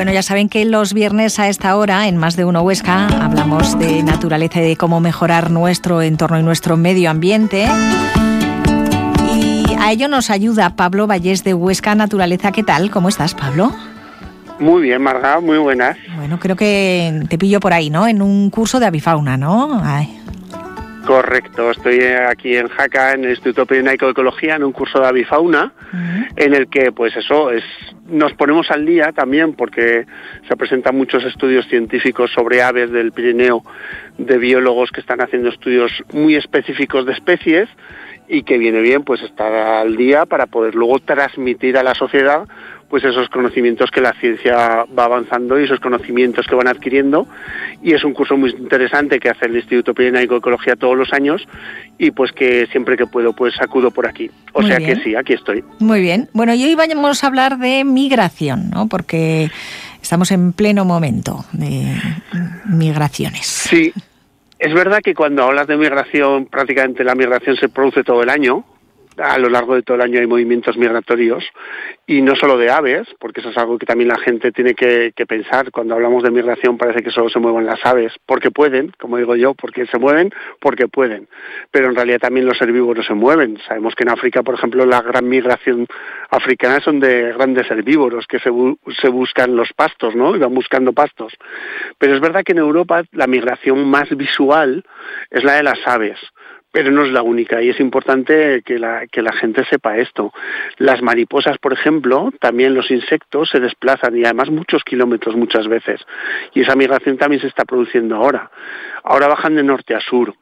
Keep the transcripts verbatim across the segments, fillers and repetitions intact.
Bueno, ya saben que los viernes a esta hora, en Más de Uno Huesca, hablamos de naturaleza y de cómo mejorar nuestro entorno y nuestro medio ambiente. Y a ello nos ayuda Pablo Vallés de Huesca Naturaleza. ¿Qué tal? ¿Cómo estás, Pablo? Muy bien, Marga, muy buenas. Bueno, creo que te pillo por ahí, ¿no? En un curso de avifauna, ¿no? Ay. Correcto, estoy aquí en Jaca, en el Instituto Pirenaico de Ecología, en un curso de avifauna, uh-huh. en el que, pues eso, es nos ponemos al día también, porque se presentan muchos estudios científicos sobre aves del Pirineo, de biólogos que están haciendo estudios muy específicos de especies, y que viene bien pues estar al día para poder luego transmitir a la sociedad pues esos conocimientos que la ciencia va avanzando y esos conocimientos que van adquiriendo, y es un curso muy interesante que hace el Instituto Pirenaico de Ecología todos los años, y pues que siempre que puedo pues acudo por aquí. O muy sea bien. Que sí, aquí estoy. Muy bien. Bueno, y hoy vamos a hablar de migración, ¿no? Porque estamos en pleno momento de migraciones. Sí. Es verdad que cuando hablas de migración, prácticamente la migración se produce todo el año. A lo largo de todo el año hay movimientos migratorios, y no solo de aves, porque eso es algo que también la gente tiene que, que pensar. Cuando hablamos de migración parece que solo se mueven las aves, porque pueden, como digo yo, porque se mueven, porque pueden. Pero en realidad también los herbívoros se mueven. Sabemos que en África, por ejemplo, la gran migración africana son de grandes herbívoros que se, bu- se buscan los pastos, ¿no? Y van buscando pastos. Pero es verdad que en Europa la migración más visual es la de las aves. Pero no es la única, y es importante que la, que la gente sepa esto. Las mariposas, por ejemplo, también los insectos se desplazan, y además muchos kilómetros muchas veces. Y esa migración también se está produciendo ahora. Ahora bajan de norte a sur.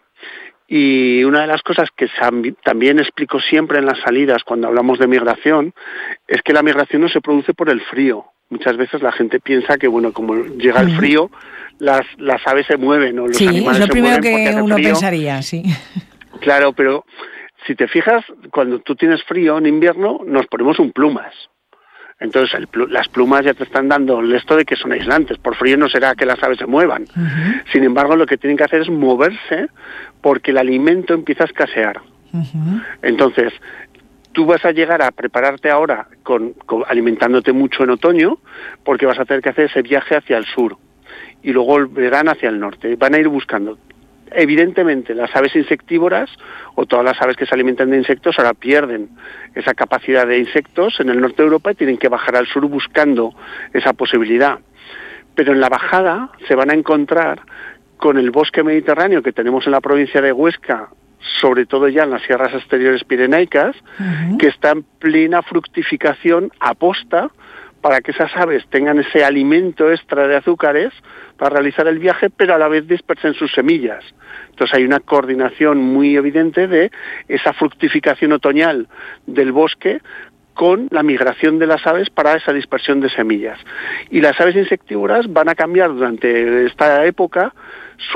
Y una de las cosas que también explico siempre en las salidas cuando hablamos de migración es que la migración no se produce por el frío. Muchas veces la gente piensa que, bueno, como llega el frío, las, las aves se mueven, o los sí, animales es lo se primero mueven que uno frío. pensaría, sí. Claro, pero si te fijas, cuando tú tienes frío en invierno, nos ponemos un plumas. Entonces, el pl- las plumas ya te están dando el esto de que son aislantes. Por frío no será que las aves se muevan. Uh-huh. Sin embargo, lo que tienen que hacer es moverse porque el alimento empieza a escasear. Uh-huh. Entonces, tú vas a llegar a prepararte ahora con, con alimentándote mucho en otoño, porque vas a tener que hacer ese viaje hacia el sur y luego volverán hacia el norte. Van a ir buscando. Evidentemente, las aves insectívoras o todas las aves que se alimentan de insectos ahora pierden esa capacidad de insectos en el norte de Europa y tienen que bajar al sur buscando esa posibilidad. Pero en la bajada se van a encontrar con el bosque mediterráneo que tenemos en la provincia de Huesca, sobre todo ya en las sierras exteriores pirenaicas, uh-huh. que está en plena fructificación aposta para que esas aves tengan ese alimento extra de azúcares para realizar el viaje, pero a la vez dispersen sus semillas. Entonces hay una coordinación muy evidente de esa fructificación otoñal del bosque con la migración de las aves para esa dispersión de semillas. Y las aves insectívoras van a cambiar durante esta época